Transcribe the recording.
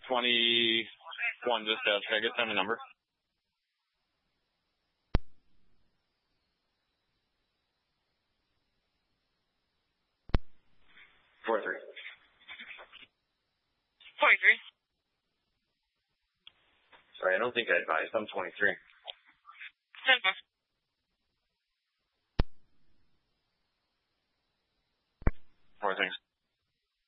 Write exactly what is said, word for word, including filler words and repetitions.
twenty-one just out. Can I get them a number? Four-three. Forty-three. Sorry, I don't think I advised. I'm twenty-three. Ten five.